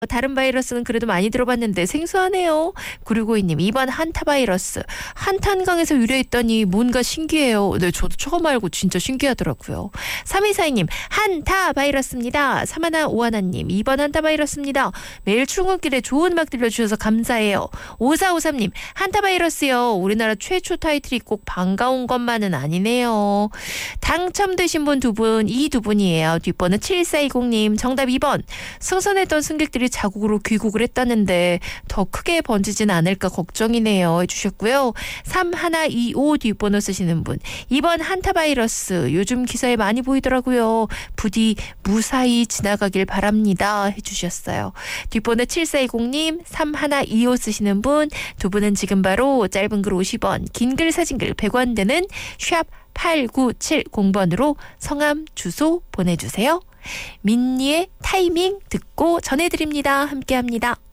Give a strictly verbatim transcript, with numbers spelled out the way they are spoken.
다른 바이러스는 그래도 많이 들어봤는데 생소하네요. 구육오이 님 이 번 한타바이러스. 한탄강에서 유래했다니 뭔가 신기해요. 네, 저도 처음 알고 진짜 신기하더라고요. 삼이사이 님 한타바이러스입니다. 삼일오일 님 이 번 한타바이러스입니다. 매일 출근길에 좋은 음악 들려주셔서 감사해요. 오사오삼 님 한타바이러스요. 우리나라 최초 타이틀이 꼭 반가운 것만은 아니네요. 당첨되신 분 두 분, 이 두 분이에요. 뒷번호 칠사이공 님 정답 이 번. 승선했던 승객들이 자국으로 귀국을 했다는데 더 크게 번지진 않을까 걱정이네요 해주셨고요. 삼일이오 뒷번호 쓰시는 분 이 번 한타바이러스 요즘 기사에 많이 보이더라고요. 부디 무사히 지나가길 바랍니다 해주셨어요. 뒷번호 칠사이공 님 삼일이오 쓰시는 분 두 분은 지금 바로 짧은 글 오십 원 긴 글 사진 글 백 원 되는 샵 팔구칠공 번으로 성함 주소 보내주세요. 민니의 타이밍 듣고 전해드립니다. 함께합니다.